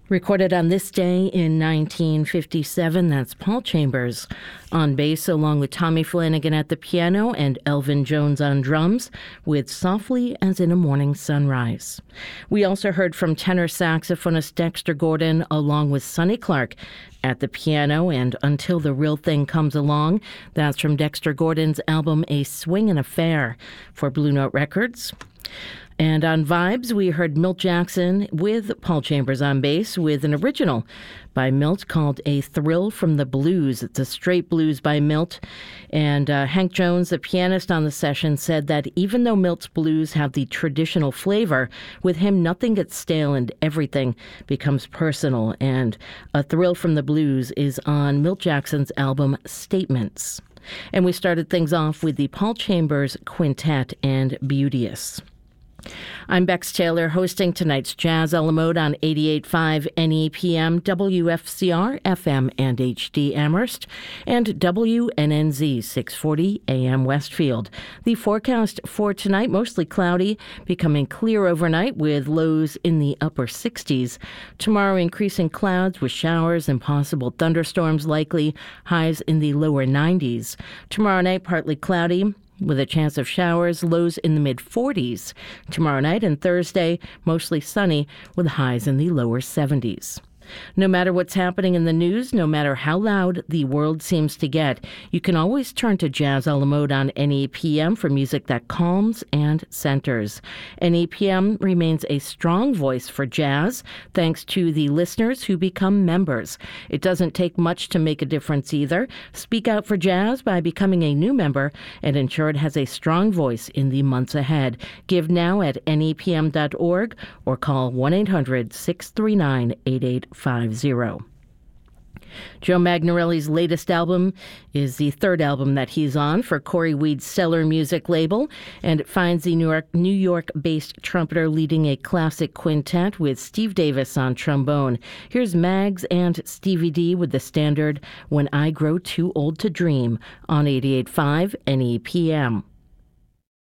Recorded on this day in 1957, that's Paul Chambers on bass along with Tommy Flanagan at the piano and Elvin Jones on drums with Softly as in a Morning Sunrise. We also heard from tenor saxophonist Dexter Gordon along with Sonny Clark at the piano and Until the Real Thing Comes Along. That's from Dexter Gordon's album A Swingin' Affair for Blue Note Records. And on Vibes, we heard Milt Jackson with Paul Chambers on bass with an original by Milt called A Thrill from the Blues. It's a straight blues by Milt. And Hank Jones, the pianist on the session, said that even though Milt's blues have the traditional flavor, with him nothing gets stale and everything becomes personal. And A Thrill from the Blues is on Milt Jackson's album Statements. And we started things off with the Paul Chambers Quintet and Beauteous. I'm Bex Taylor, hosting tonight's Jazz a la Mode on 88.5 NEPM, WFCR, FM and HD Amherst, and WNNZ 640 AM Westfield. The forecast for tonight, mostly cloudy, becoming clear overnight with lows in the upper 60s. Tomorrow, increasing clouds with showers and possible thunderstorms likely, highs in the lower 90s. Tomorrow night, partly cloudy with a chance of showers, lows in the mid-40s. Tomorrow night and Thursday, mostly sunny with highs in the lower 70s. No matter what's happening in the news, no matter how loud the world seems to get, you can always turn to Jazz a la Mode on NEPM for music that calms and centers. NEPM remains a strong voice for jazz thanks to the listeners who become members. It doesn't take much to make a difference either. Speak out for jazz by becoming a new member and ensure it has a strong voice in the months ahead. Give now at nepm.org or call 1-800-639-8850. Joe Magnarelli's latest album is the third album that he's on for Corey Weed's Stellar Music label, and it finds the New York-based trumpeter leading a classic quintet with Steve Davis on trombone. Here's Mags and Stevie D with the standard When I Grow Too Old to Dream on 88.5 NEPM.